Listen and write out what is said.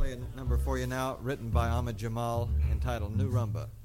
play a number for you now, written by Ahmad Jamal, entitled New Rumba.